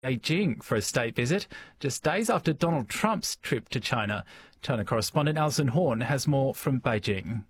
Beijing for a state visit, just days after Donald Trump's trip to China. China correspondent Alison Horn has more from Beijing.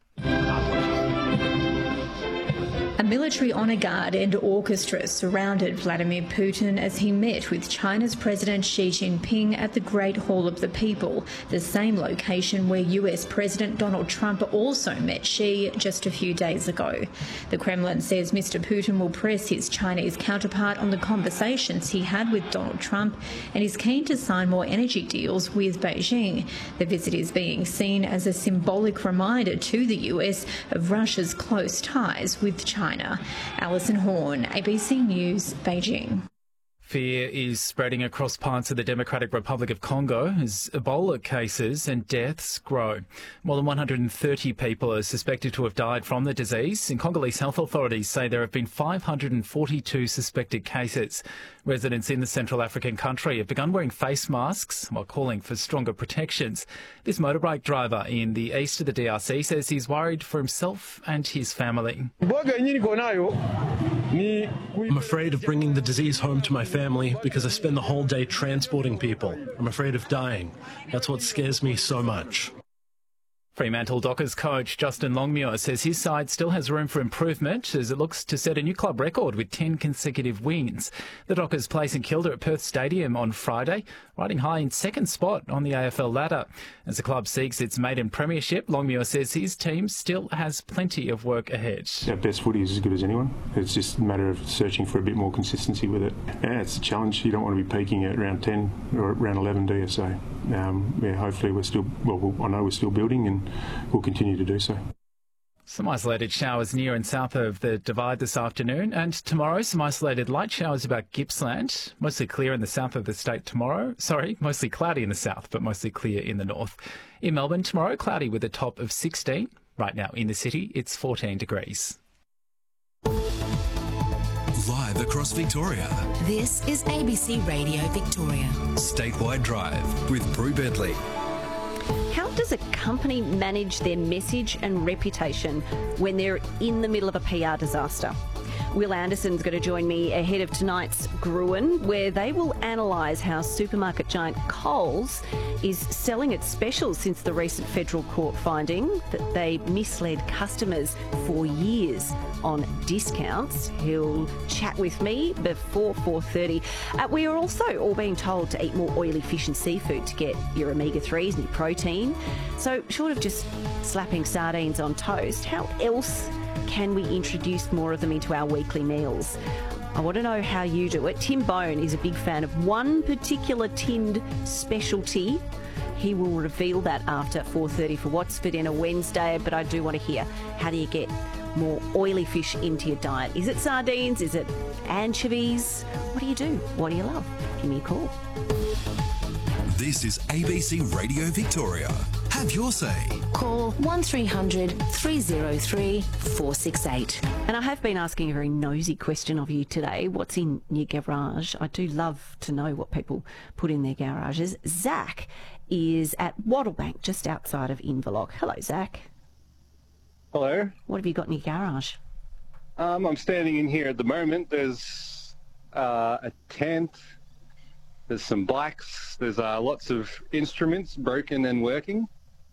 A military honour guard and orchestra surrounded Vladimir Putin as he met with China's President Xi Jinping at the Great Hall of the People, the same location where US President Donald Trump also met Xi just a few days ago. The Kremlin says Mr. Putin will press his Chinese counterpart on the conversations he had with Donald Trump and is keen to sign more energy deals with Beijing. The visit is being seen as a symbolic reminder to the US of Russia's close ties with China. Alison Horn, ABC News, Beijing. Fear is spreading across parts of the Democratic Republic of Congo as Ebola cases and deaths grow. More than 130 people are suspected to have died from the disease, and Congolese health authorities say there have been 542 suspected cases. Residents in the Central African country have begun wearing face masks while calling for stronger protections. This motorbike driver in the east of the DRC says he's worried for himself and his family. I'm afraid of bringing the disease home to my family because I spend the whole day transporting people. I'm afraid of dying. That's what scares me so much. Fremantle Dockers coach Justin Longmuir says his side still has room for improvement as it looks to set a new club record with 10 consecutive wins. The Dockers place in Kilda at Perth Stadium on Friday, riding high in second spot on the AFL ladder. As the club seeks its maiden premiership, Longmuir says his team still has plenty of work ahead. Our best footy is as good as anyone. It's just a matter of searching for a bit more consistency with it. Yeah, it's a challenge. You don't want to be peaking at round 10 or round 11, do you? So, hopefully we're still, I know we're still building and we'll continue to do so. Some isolated showers near and south of the Divide this afternoon, and tomorrow some isolated light showers about Gippsland. Mostly clear in the south of the state tomorrow. Mostly cloudy in the south, but mostly clear in the north. In Melbourne tomorrow, cloudy with a top of 16. Right now in the city, it's 14 degrees. Live across Victoria. This is ABC Radio Victoria. Statewide Drive with Prue Bedley. How does a company manage their message and reputation when they're in the middle of a PR disaster? Will Anderson's going to join me ahead of tonight's Gruen, where they will analyse how supermarket giant Coles is selling its specials since the recent federal court finding that they misled customers for years on discounts. He'll chat with me before 4:30. We are also all being told to eat more oily fish and seafood to get your omega-3s and your protein. So short of just slapping sardines on toast, how else can we introduce more of them into our weekly meals? I want to know how you do it. Tim Bone is a big fan of one particular tinned specialty. He will reveal that after 4:30 for What's for Dinner Wednesday, but I do want to hear, how do you get more oily fish into your diet? Is it sardines? Is it anchovies? What do you do? What do you love? Give me a call. This is ABC Radio Victoria. Have your say. Call 1300 303 468. And I have been asking a very nosy question of you today. What's in your garage? I do love to know what people put in their garages. Zach is at Wattlebank, just outside of Inverloch. Hello, Zach. Hello. What have you got in your garage? I'm standing in here at the moment. There's a tent. There's some bikes. There's lots of instruments, broken and working.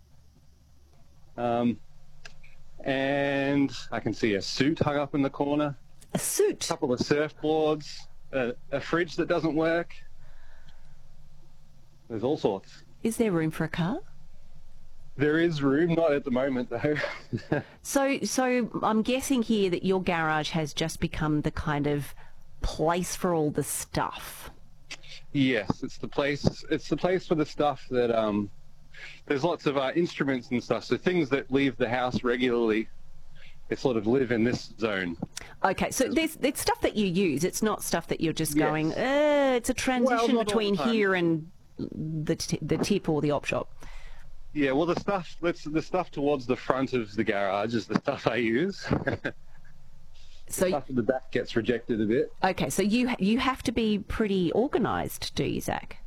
And I can see a suit hung up in the corner. A suit? A couple of surfboards. A fridge that doesn't work. There's all sorts. Is there room for a car? There is room, not at the moment though. So I'm guessing here that your garage has just become the kind of place for all the stuff. Yes, it's the place. It's the place for the stuff that there's lots of instruments and stuff. So things that leave the house regularly, they sort of live in this zone. Okay, so it's stuff that you use. It's not stuff that you're just going. It's a transition between here and the tip or the op shop. Yeah, well, the stuff towards the front of the garage is the stuff I use. So stuff at the back gets rejected a bit. Okay, so you have to be pretty organised, do you, Zach?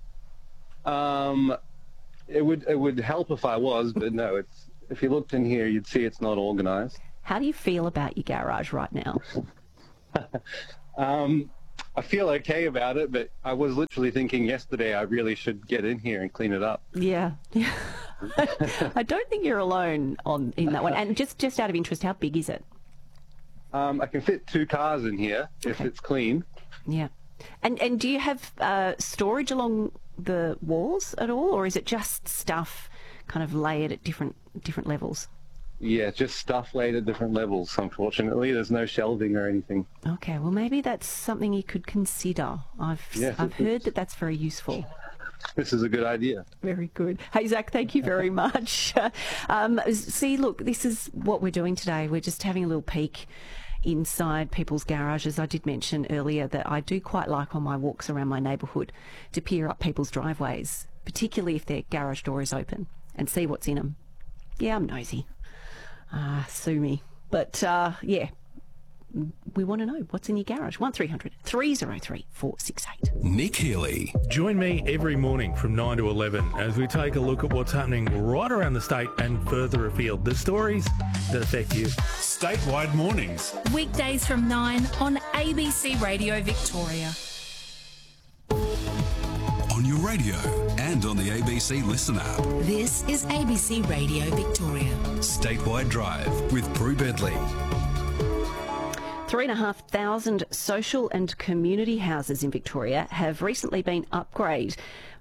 It would help if I was, but no. If you looked in here, you'd see it's not organised. How do you feel about your garage right now? I I feel okay about it, but I was literally thinking yesterday I really should get in here and clean it up. Yeah. I don't think you're alone in that one. And just out of interest, how big is it? I can fit 2 cars in here if it's clean. Yeah. And do you have storage along the walls at all, or is it just stuff kind of layered at different levels? Yeah, just stuff laid at different levels, unfortunately. There's no shelving or anything. Okay, well, maybe that's something you could consider. I've heard that that's very useful. This is a good idea. Very good. Hey, Zach, thank you very much. See, look, this is what we're doing today. We're just having a little peek inside people's garages. I did mention earlier that I do quite like on my walks around my neighbourhood to peer up people's driveways, particularly if their garage door is open, and see what's in them. Yeah, I'm nosy. Sue me. But, yeah, we want to know what's in your garage. 1300 303 468. Nick Healy. Join me every morning from 9 to 11 as we take a look at what's happening right around the state and further afield. The stories that affect you. Statewide Mornings. Weekdays from 9 on ABC Radio Victoria. On your radio and on the ABC Listen app. This is ABC Radio Victoria. Statewide Drive with Prue Bedley. 3,500 social and community houses in Victoria have recently been upgraded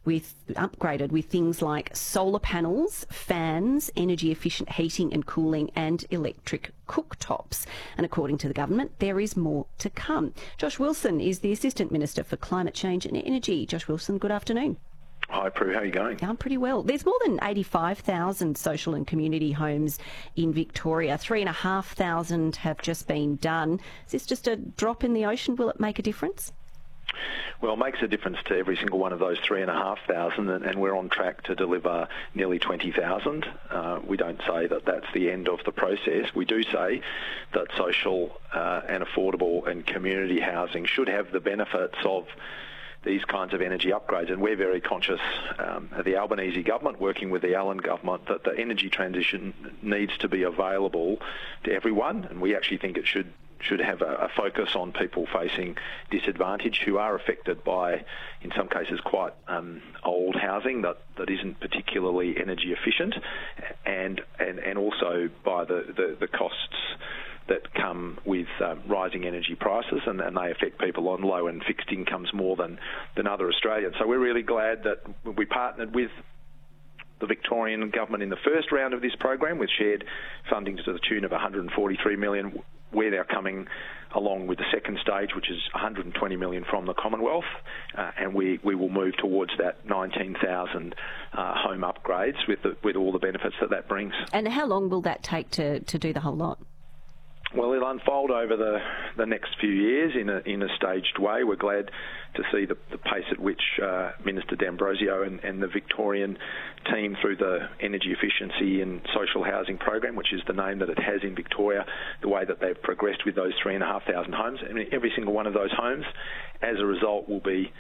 with things like solar panels, fans, energy-efficient heating and cooling, and electric cooktops. And according to the government, there is more to come. Josh Wilson is the Assistant Minister for Climate Change and Energy. Josh Wilson, good afternoon. Hi, Prue. How are you going? I'm pretty well. There's more than 85,000 social and community homes in Victoria. 3,500 have just been done. Is this just a drop in the ocean? Will it make a difference? Well, it makes a difference to every single one of those 3,500, and we're on track to deliver nearly 20,000. We don't say that that's the end of the process. We do say that social and affordable and community housing should have the benefits of these kinds of energy upgrades, and we're very conscious at the Albanese government, working with the Allan government, that the energy transition needs to be available to everyone, and we actually think it should have a focus on people facing disadvantage who are affected by, in some cases, quite old housing that isn't particularly energy efficient, and also by the costs that come with rising energy prices, and they affect people on low and fixed incomes more than other Australians. So we're really glad that we partnered with the Victorian government in the first round of this program with shared funding to the tune of $143 million. We're now coming along with the second stage, which is $120 million from the Commonwealth, and we will move towards that 19,000 home upgrades with all the benefits that brings. And how long will that take to do the whole lot? Well, it'll unfold over the next few years in a staged way. We're glad to see the pace at which Minister D'Ambrosio and the Victorian team, through the Energy Efficiency and Social Housing Program, which is the name that it has in Victoria, the way that they've progressed with those 3,500 homes. I mean, every single one of those homes, as a result, will be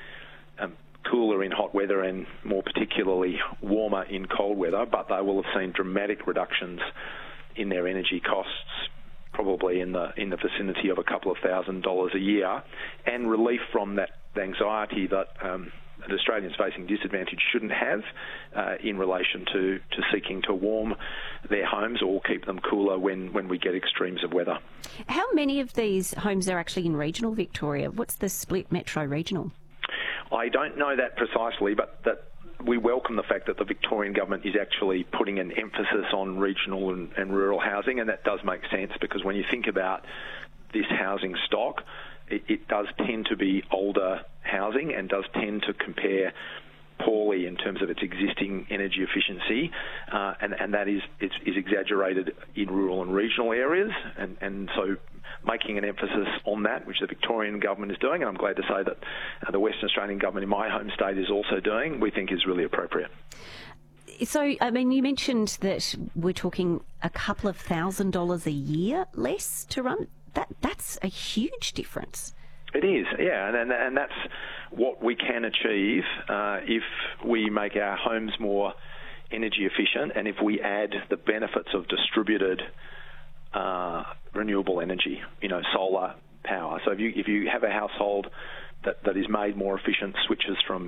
cooler in hot weather and more particularly warmer in cold weather, but they will have seen dramatic reductions in their energy costs, probably in the vicinity of a couple of $1,000s a year, and relief from that anxiety that Australians facing disadvantage shouldn't have in relation to seeking to warm their homes or keep them cooler when we get extremes of weather. How many of these homes are actually in regional Victoria? What's the split metro-regional? I don't know that precisely, but that we welcome the fact that the Victorian government is actually putting an emphasis on regional and rural housing, and that does make sense, because when you think about this housing stock, it does tend to be older housing and does tend to compare poorly in terms of its existing energy efficiency, and that is exaggerated in rural and regional areas, and so making an emphasis on that, which the Victorian government is doing, and I'm glad to say that the Western Australian government in my home state is also doing, we think is really appropriate. So, I mean, you mentioned that we're talking a couple of $1,000s a year less to run. That's a huge difference. It is, yeah, and that's what we can achieve if we make our homes more energy efficient, and if we add the benefits of distributed renewable energy, solar power. So if you have a household that is made more efficient, switches from